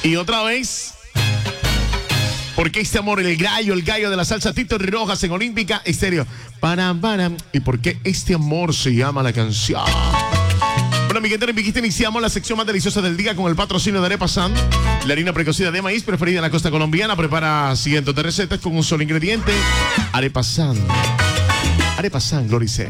Y otra vez, ¿por qué este amor? El gallo de la salsa, Tito Rojas en Olímpica Estéreo. ¿Y por qué este amor se llama la canción? Bueno, mi gente olímpica, iniciamos la sección más deliciosa del día con el patrocinio de Arepa San, la harina precocida de maíz preferida en la costa colombiana. Prepara cientos de recetas con un solo ingrediente. Arepa San. Arepa San, Glorice.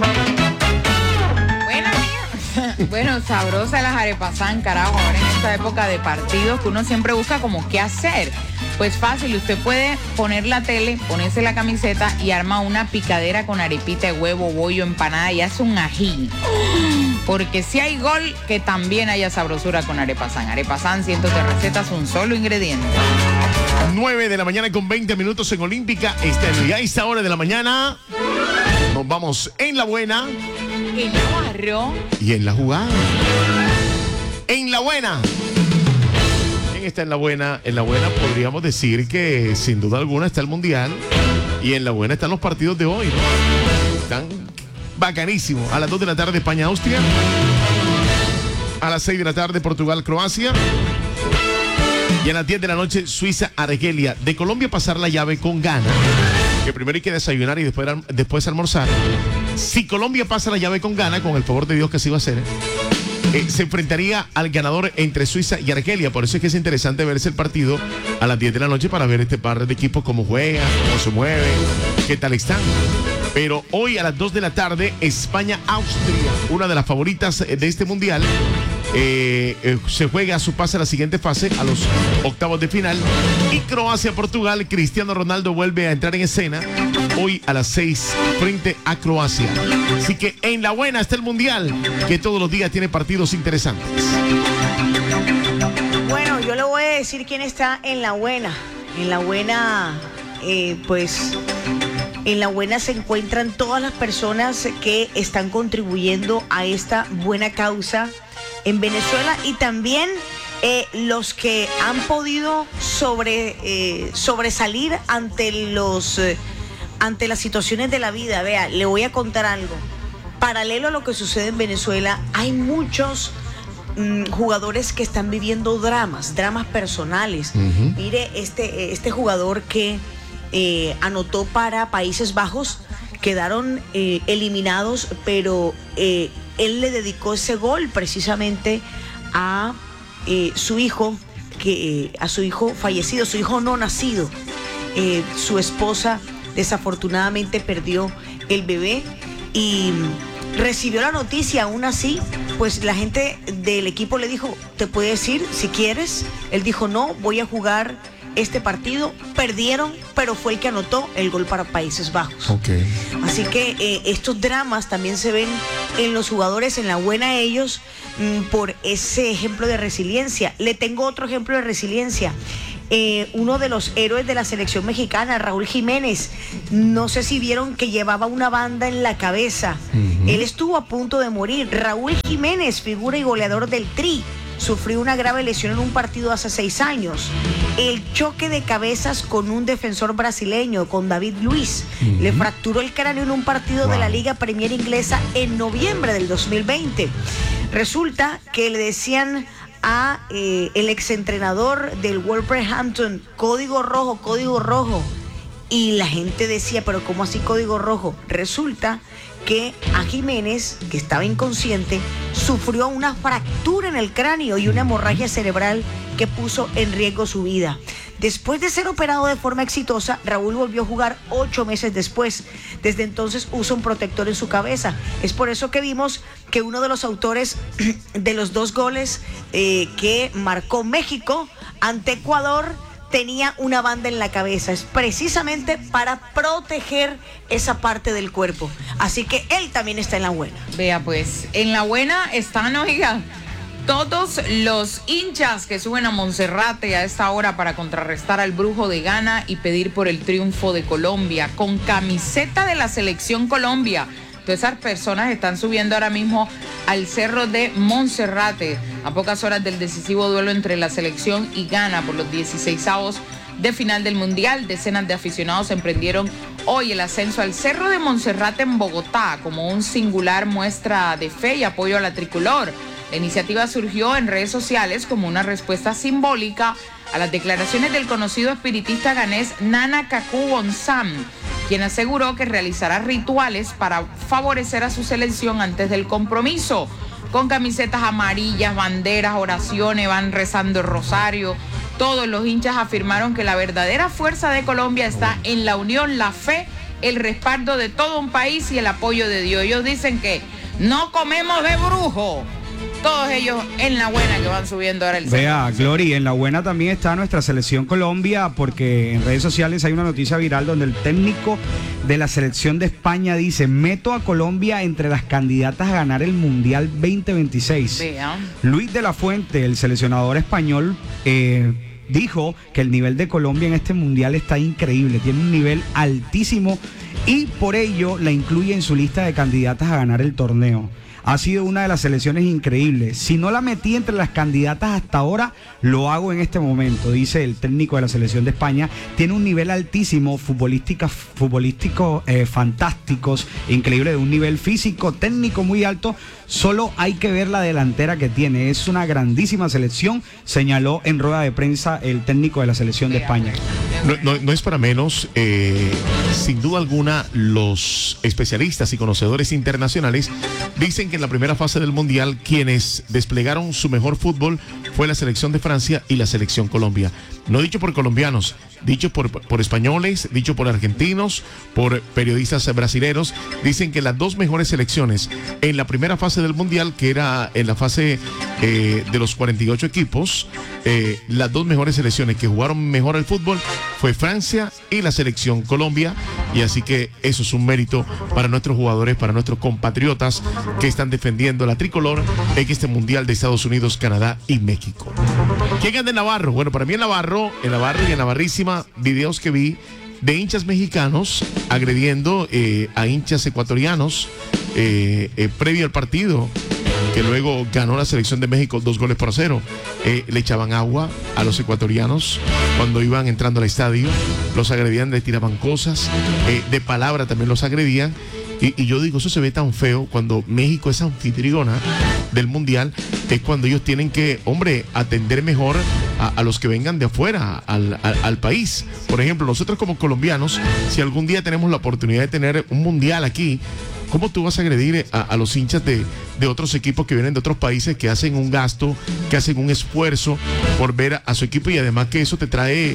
Bueno, sabrosas las arepas San, carajo, ahora en esta época de partidos que uno siempre busca como qué hacer. Pues fácil, usted puede poner la tele, ponerse la camiseta y arma una picadera con arepita de huevo, bollo, empanada y hace un ají. Porque si hay gol, que también haya sabrosura con arepa San. Arepa San, cientos de recetas, un solo ingrediente. 9 de la mañana con 20 minutos en Olímpica Estéreo. Y a esta hora de la mañana nos vamos en la buena. En Navarro. Y en la jugada. En la buena. ¿Quién está en la buena? En la buena podríamos decir que sin duda alguna está el Mundial. Y en la buena están los partidos de hoy, ¿no? Están bacanísimos. A las 2 de la tarde España-Austria. A las 6 de la tarde Portugal-Croacia. Y a las 10 de la noche Suiza-Argelia. De Colombia pasar la llave con Ghana. Que primero hay que desayunar y después almorzar. Si Colombia pasa la llave con Ghana, con el favor de Dios que así va a ser, se enfrentaría al ganador entre Suiza y Argelia. Por eso es que es interesante verse el partido a las 10 de la noche para ver este par de equipos, cómo juegan, cómo se mueven, qué tal están. Pero hoy a las 2 de la tarde, España-Austria, una de las favoritas de este mundial. Se juega su pase a la siguiente fase, a los octavos de final. Y Croacia-Portugal, Cristiano Ronaldo vuelve a entrar en escena hoy a las 6 frente a Croacia. Así que en la buena está el mundial, que todos los días tiene partidos interesantes. Bueno, yo le voy a decir quién está en la buena. En la buena, pues... En la buena se encuentran todas las personas que están contribuyendo a esta buena causa en Venezuela y también los que han podido sobresalir ante las situaciones de la vida. Vea, le voy a contar algo. Paralelo a lo que sucede en Venezuela, hay muchos jugadores que están viviendo dramas personales. Uh-huh. Mire, este jugador que anotó para Países Bajos, quedaron eliminados, pero él le dedicó ese gol precisamente a su hijo, a su hijo fallecido, su hijo no nacido. Su esposa desafortunadamente perdió el bebé y recibió la noticia. Aún así, pues la gente del equipo le dijo, ¿te puedes ir si quieres? Él dijo, no, voy a jugar este partido. Perdieron, pero fue el que anotó el gol para Países Bajos. Okay. Así que estos dramas también se ven en los jugadores, en la buena ellos, por ese ejemplo de resiliencia. Le tengo otro ejemplo de resiliencia. Uno de los héroes de la selección mexicana, Raúl Jiménez, no sé si vieron que llevaba una banda en la cabeza. Uh-huh. Él estuvo a punto de morir. Raúl Jiménez, figura y goleador del Tri, sufrió una grave lesión en un partido hace 6 años. El choque de cabezas con un defensor brasileño, con David Luiz, uh-huh, le fracturó el cráneo en un partido de la Liga Premier Inglesa en noviembre del 2020. Resulta que le decían a el exentrenador del Wolverhampton, código rojo. Y la gente decía, pero ¿cómo así código rojo? Resulta que a Jiménez, que estaba inconsciente, sufrió una fractura en el cráneo y una hemorragia cerebral que puso en riesgo su vida. Después de ser operado de forma exitosa, Raúl volvió a jugar 8 meses después. Desde entonces usa un protector en su cabeza. Es por eso que vimos que uno de los autores de los 2 goles que marcó México ante Ecuador tenía una banda en la cabeza. Es precisamente para proteger esa parte del cuerpo. Así que él también está en la buena. Vea pues, en la buena están, oiga, todos los hinchas que suben a Monserrate a esta hora para contrarrestar al Brujo de Ghana y pedir por el triunfo de Colombia, con camiseta de la Selección Colombia. Todas esas personas están subiendo ahora mismo al cerro de Monserrate a pocas horas del decisivo duelo entre la selección y Ghana por los 16avos de final del Mundial. Decenas de aficionados emprendieron hoy el ascenso al cerro de Monserrate en Bogotá como un singular muestra de fe y apoyo a la tricolor. La iniciativa surgió en redes sociales como una respuesta simbólica a las declaraciones del conocido espiritista ganés Nana Kaku Bonsam, quien aseguró que realizará rituales para favorecer a su selección antes del compromiso. Con camisetas amarillas, banderas, oraciones, van rezando el rosario. Todos los hinchas afirmaron que la verdadera fuerza de Colombia está en la unión, la fe, el respaldo de todo un país y el apoyo de Dios. Ellos dicen que no comemos de brujo. Todos ellos en la buena que van subiendo ahora el Vea, Glory, en la buena también está nuestra selección Colombia, porque en redes sociales hay una noticia viral donde el técnico de la selección de España dice: meto a Colombia entre las candidatas a ganar el Mundial 2026. Vea. Luis de la Fuente, el seleccionador español, dijo que el nivel de Colombia en este Mundial está increíble, tiene un nivel altísimo y por ello la incluye en su lista de candidatas a ganar el torneo. Ha sido una de las selecciones increíbles. Si no la metí entre las candidatas hasta ahora, lo hago en este momento, dice el técnico de la selección de España. Tiene un nivel altísimo, futbolístico fantásticos, increíble, de un nivel físico, técnico muy alto. Solo hay que ver la delantera que tiene. Es una grandísima selección, señaló en rueda de prensa el técnico de la selección de España. No es para menos, sin duda alguna, los especialistas y conocedores internacionales dicen que en la primera fase del Mundial quienes desplegaron su mejor fútbol fue la selección de Francia y la selección Colombia. No dicho por colombianos, dicho por españoles, dicho por argentinos, por periodistas brasileños. Dicen que las dos mejores selecciones en la primera fase del Mundial, que era en la fase de los 48 equipos, las dos mejores selecciones que jugaron mejor el fútbol fue Francia y la selección Colombia, y así que eso es un mérito para nuestros jugadores, para nuestros compatriotas que están defendiendo la tricolor en este Mundial de Estados Unidos, Canadá y México. ¿Quién anda en Navarro? Bueno, para mí en Navarro y en Navarrísima, videos que vi de hinchas mexicanos agrediendo a hinchas ecuatorianos previo al partido, que luego ganó la selección de México 2-0. Le echaban agua a los ecuatorianos cuando iban entrando al estadio, los agredían, le tiraban cosas, de palabra también los agredían. Y yo digo, eso se ve tan feo cuando México es anfitriona del Mundial, es cuando ellos tienen que, hombre, atender mejor a los que vengan de afuera, al país. Por ejemplo, nosotros como colombianos, si algún día tenemos la oportunidad de tener un Mundial aquí, ¿cómo tú vas a agredir a los hinchas de otros equipos que vienen de otros países, que hacen un gasto, que hacen un esfuerzo por ver a su equipo, y además que eso te trae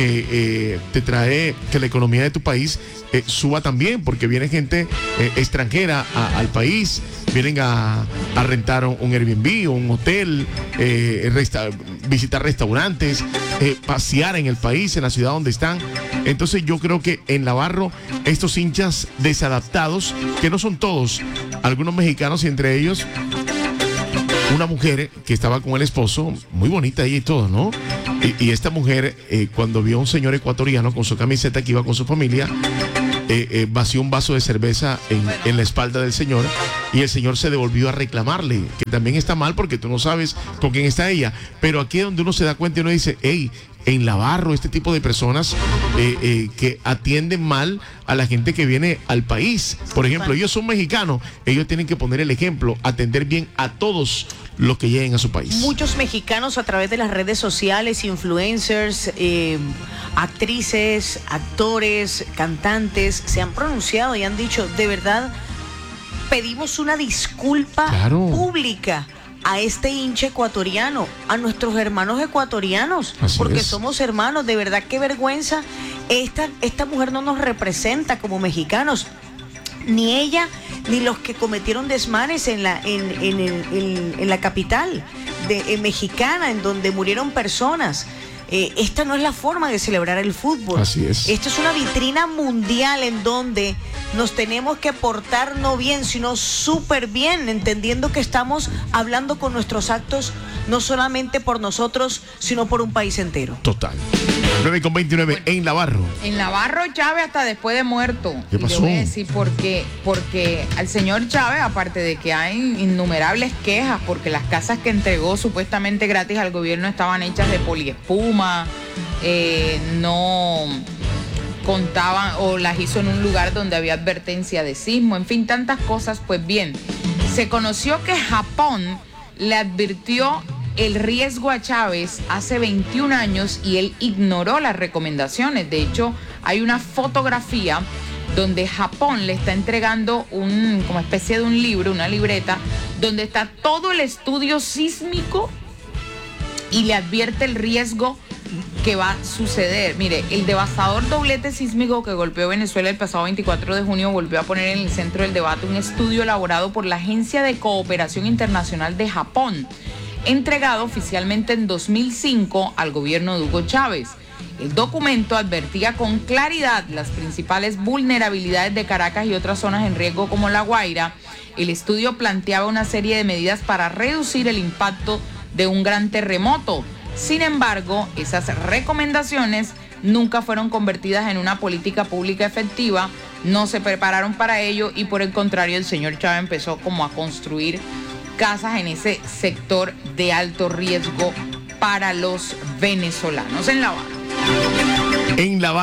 que la economía de tu país suba también, porque viene gente extranjera al país, vienen a rentar un Airbnb o un hotel, visitar restaurantes, pasear en el país, en la ciudad donde están. Entonces yo creo que en Navarro estos hinchas desadaptados, que no son todos, algunos mexicanos, y entre ellos una mujer que estaba con el esposo, muy bonita ella y todo, ¿no? Y esta mujer, cuando vio a un señor ecuatoriano con su camiseta que iba con su familia, vació un vaso de cerveza en la espalda del señor, y el señor se devolvió a reclamarle, que también está mal porque tú no sabes con quién está ella. Pero aquí es donde uno se da cuenta y uno dice, hey, en Navarro este tipo de personas que atienden mal a la gente que viene al país. Por ejemplo, ellos son mexicanos, ellos tienen que poner el ejemplo, atender bien a todos los que lleguen a su país. Muchos mexicanos a través de las redes sociales, influencers, actrices, actores, cantantes, se han pronunciado y han dicho, de verdad, pedimos una disculpa pública a este hincha ecuatoriano, a nuestros hermanos ecuatorianos, porque somos hermanos. De verdad, qué vergüenza. Esta mujer no nos representa como mexicanos, ni ella ni los que cometieron desmanes en la capital mexicana, en donde murieron personas. Esta no es la forma de celebrar el fútbol. Así es. Esto es una vitrina mundial en donde nos tenemos que portar no bien, sino súper bien, entendiendo que estamos hablando con nuestros actos no solamente por nosotros, sino por un país entero. Total. 9:29 en Navarro. En Navarro, Chávez hasta después de muerto. ¿Qué pasó? Y le voy a decir porque al señor Chávez, aparte de que hay innumerables quejas, porque las casas que entregó supuestamente gratis al gobierno estaban hechas de poliespuma, no contaban o las hizo en un lugar donde había advertencia de sismo, en fin, tantas cosas. Pues bien, se conoció que Japón le advirtió el riesgo a Chávez hace 21 años y él ignoró las recomendaciones. De hecho, hay una fotografía donde Japón le está entregando como especie de un libro, una libreta, donde está todo el estudio sísmico y le advierte el riesgo que va a suceder. Mire, el devastador doblete sísmico que golpeó Venezuela el pasado 24 de junio volvió a poner en el centro del debate un estudio elaborado por la Agencia de Cooperación Internacional de Japón, entregado oficialmente en 2005 al gobierno de Hugo Chávez. El documento advertía con claridad las principales vulnerabilidades de Caracas y otras zonas en riesgo como La Guaira. El estudio planteaba una serie de medidas para reducir el impacto de un gran terremoto. Sin embargo, esas recomendaciones nunca fueron convertidas en una política pública efectiva, no se prepararon para ello y por el contrario el señor Chávez empezó como a construir casas en ese sector de alto riesgo para los venezolanos. En La Barra.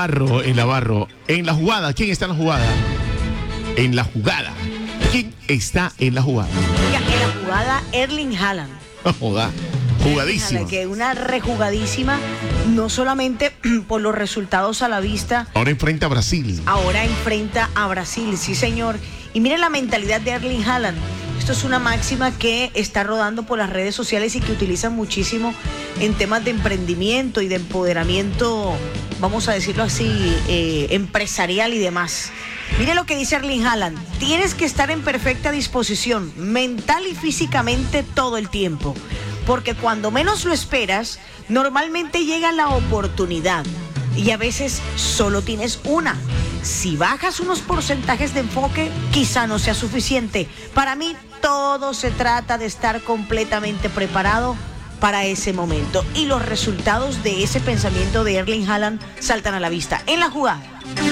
En la jugada, ¿quién está en la jugada? En la jugada. ¿Quién está en la jugada? Oiga, en la jugada Erling Haaland. Joda. Jugadísima. Que una rejugadísima, no solamente por los resultados a la vista. Ahora enfrenta a Brasil. Ahora enfrenta a Brasil, sí señor. Y miren la mentalidad de Erling Haaland. Esto es una máxima que está rodando por las redes sociales y que utilizan muchísimo en temas de emprendimiento y de empoderamiento, vamos a decirlo así, empresarial y demás. Mire lo que dice Erling Haaland: tienes que estar en perfecta disposición, mental y físicamente todo el tiempo, porque cuando menos lo esperas, normalmente llega la oportunidad y a veces solo tienes una. Si bajas unos porcentajes de enfoque, quizá no sea suficiente. Para mí, todo se trata de estar completamente preparado para ese momento. Y los resultados de ese pensamiento de Erling Haaland saltan a la vista en la jugada.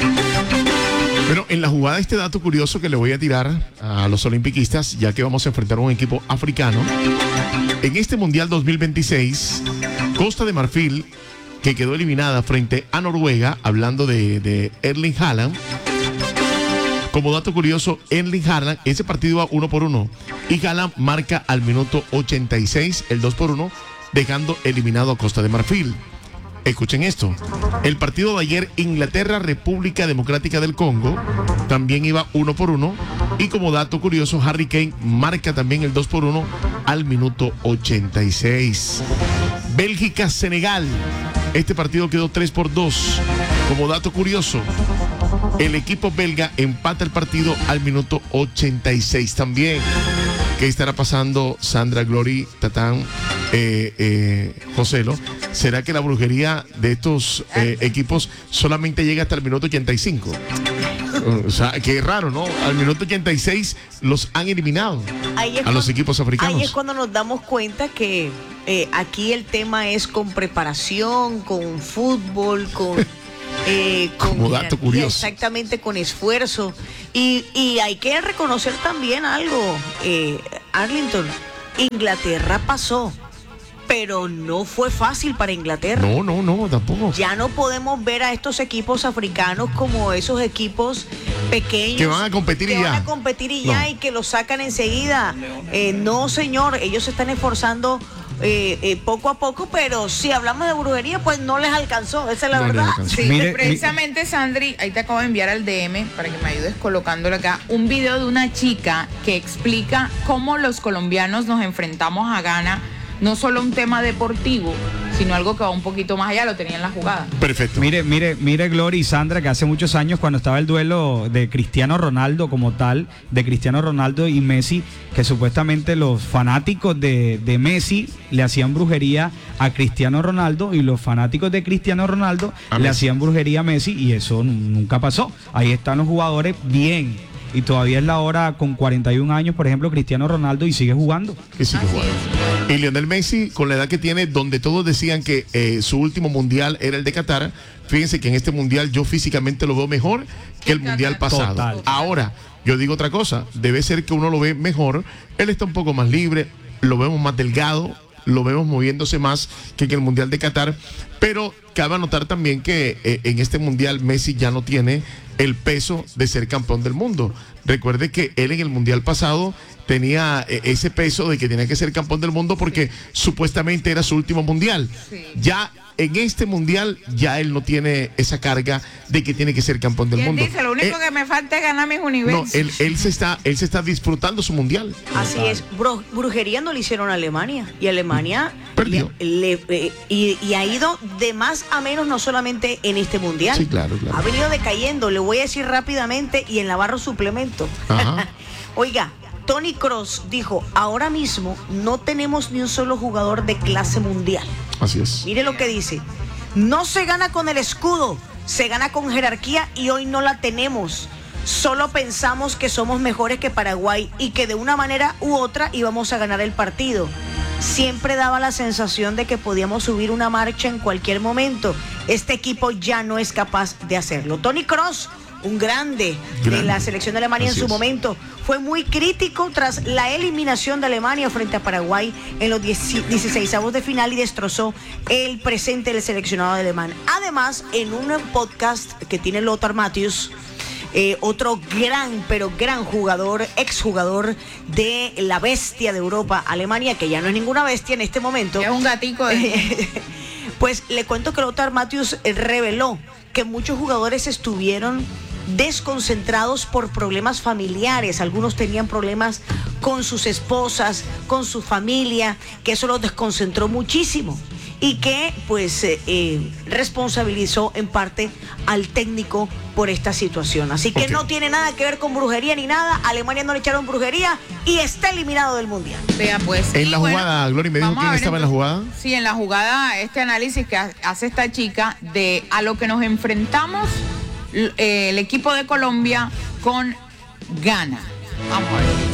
Pero en la jugada, este dato curioso que le voy a tirar a los olimpiquistas, ya que vamos a enfrentar a un equipo africano. En este Mundial 2026, Costa de Marfil, que quedó eliminada frente a Noruega, hablando de Erling Haaland. Como dato curioso, Erling Haaland, ese partido va 1-1 y Haaland marca al minuto 86 el 2-1, dejando eliminado a Costa de Marfil. Escuchen esto: el partido de ayer, Inglaterra-República Democrática del Congo, también iba 1-1 y como dato curioso, Harry Kane marca también el 2-1 al minuto 86. Bélgica-Senegal, este partido quedó 3-2. Como dato curioso, el equipo belga empata el partido al minuto 86 también. ¿Qué estará pasando, Sandra, Glory, Tatán, Joselo? ¿Será que la brujería de estos equipos solamente llega hasta el minuto 85? O sea, qué raro, ¿no? Al minuto 86 los han eliminado a los equipos africanos. Ahí es cuando nos damos cuenta que aquí el tema es con preparación, con fútbol, como dato curioso. Exactamente, con esfuerzo. Y hay que reconocer también algo, Arlington. Inglaterra pasó, pero no fue fácil para Inglaterra. No, tampoco. Ya no podemos ver a estos equipos africanos como esos equipos pequeños que van a competir y que los sacan enseguida. No, señor, ellos se están esforzando poco a poco, pero si hablamos de brujería, pues no les alcanzó, esa es la verdad. Sí, precisamente, Sandri, ahí te acabo de enviar al DM para que me ayudes colocándolo acá, un video de una chica que explica cómo los colombianos nos enfrentamos a Ghana, no solo un tema deportivo, sino algo que va un poquito más allá. Lo tenía en la jugada. Perfecto. Mire, Glory y Sandra, que hace muchos años, cuando estaba el duelo de Cristiano Ronaldo como tal, de Cristiano Ronaldo y Messi, que supuestamente los fanáticos de Messi le hacían brujería a Cristiano Ronaldo y los fanáticos de Cristiano Ronaldo le hacían brujería a Messi, y eso nunca pasó. Ahí están los jugadores bien. Y todavía es la hora, con 41 años, por ejemplo, Cristiano Ronaldo, y sigue jugando. Y Lionel Messi, con la edad que tiene, donde todos decían que su último mundial era el de Qatar, fíjense que en este mundial yo físicamente lo veo mejor que el mundial pasado. Total. Ahora, yo digo otra cosa, debe ser que uno lo ve mejor, él está un poco más libre, lo vemos más delgado, lo vemos moviéndose más que en el mundial de Qatar, pero cabe anotar también que en este mundial Messi ya no tiene el peso de ser campeón del mundo. Recuerde que él en el mundial pasado tenía ese peso de que tenía que ser campeón del mundo porque supuestamente era su último mundial. Sí. Ya en este mundial ya él no tiene esa carga de que tiene que ser campeón del ¿Quién mundo. dice? Lo único que me falta es ganar mis No, universos. él se está disfrutando su mundial. Así es, brujería no le hicieron a Alemania y Alemania Perdió. y ha ido de más a menos no solamente en este mundial. Sí, claro. Ha venido decayendo, le voy a decir rápidamente y en Navarro suplemento. Ajá. Oiga, Toni Kroos dijo, ahora mismo no tenemos ni un solo jugador de clase mundial. Así es. Mire lo que dice, no se gana con el escudo, se gana con jerarquía y hoy no la tenemos. Solo pensamos que somos mejores que Paraguay y que de una manera u otra íbamos a ganar el partido. Siempre daba la sensación de que podíamos subir una marcha en cualquier momento. Este equipo ya no es capaz de hacerlo. Toni Kroos, un grande de la selección de Alemania en su momento, fue muy crítico tras la eliminación de Alemania frente a Paraguay en los 16avos de final y destrozó el presente del seleccionado alemán. Además, en un podcast que tiene Lothar Matthäus, otro gran jugador, exjugador de la bestia de Europa, Alemania, que ya no es ninguna bestia en este momento. Es un gatico de... Pues le cuento que Lothar Matthäus reveló que muchos jugadores estuvieron desconcentrados por problemas familiares. Algunos tenían problemas con sus esposas, con su familia, que eso los desconcentró muchísimo y que pues responsabilizó en parte al técnico por esta situación. Así que no tiene nada que ver con brujería ni nada. A Alemania no le echaron brujería y está eliminado del mundial. Vea pues. En la jugada, Glory, me dijo quién estaba en la jugada. Sí, en la jugada, este análisis que hace esta chica de a lo que nos enfrentamos el equipo de Colombia con Ghana. Vamos a ver qué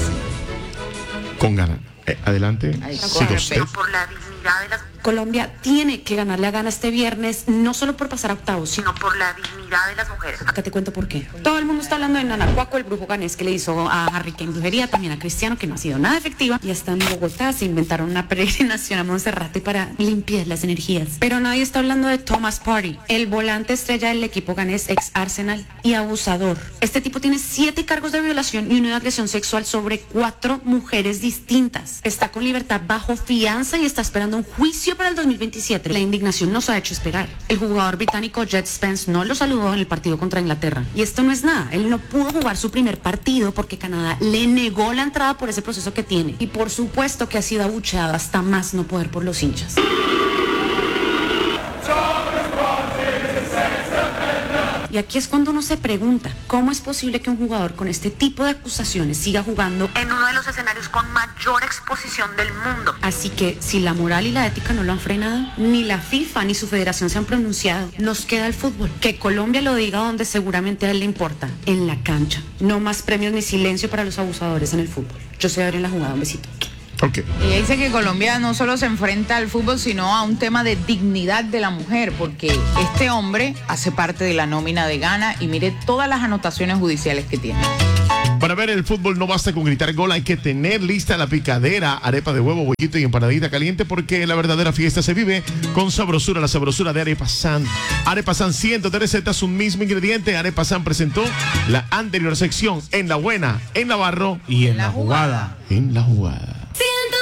dice. Con Ghana. Adelante. Ahí está, Siga con usted. respeto. Por la dignidad de las Colombia tiene que ganarle a Ghana este viernes, no solo por pasar a octavos, sino por la dignidad de las mujeres. Acá te cuento por qué. Todo el mundo está hablando de Nana Cuaco, el brujo ganés que le hizo a Harry Kane brujería, también a Cristiano, que no ha sido nada efectiva. Y hasta en Bogotá se inventaron una peregrinación a Monserrate para limpiar las energías. Pero nadie está hablando de Thomas Partey, el volante estrella del equipo ganés, ex Arsenal y abusador. Este tipo tiene 7 cargos de violación y una de agresión sexual sobre 4 mujeres distintas. Está con libertad bajo fianza y está esperando un juicio para el 2027. La indignación no se ha hecho esperar. El jugador británico Jet Spence no lo saludó en el partido contra Inglaterra. Y esto no es nada. Él no pudo jugar su primer partido porque Canadá le negó la entrada por ese proceso que tiene. Y por supuesto que ha sido abucheado hasta más no poder por los hinchas. Y aquí es cuando uno se pregunta, ¿cómo es posible que un jugador con este tipo de acusaciones siga jugando en uno de los escenarios con mayor exposición del mundo? Así que si la moral y la ética no lo han frenado, ni la FIFA ni su federación se han pronunciado, nos queda el fútbol. Que Colombia lo diga donde seguramente a él le importa, en la cancha. No más premios ni silencio para los abusadores en el fútbol. Yo soy Adriana La Jugada, un besito. Okay. Ella dice que Colombia no solo se enfrenta al fútbol, sino a un tema de dignidad de la mujer, porque este hombre hace parte de la nómina de Ghana y mire todas las anotaciones judiciales que tiene. Para ver el fútbol no basta con gritar gol, hay que tener lista la picadera, arepa de huevo, huequito y empanadita caliente, porque la verdadera fiesta se vive con sabrosura, la sabrosura de Arepa San. Arepa San, 103 recetas, un mismo ingrediente. Arepa San presentó la anterior sección, En la Buena, en Navarro y en la jugada. En la jugada.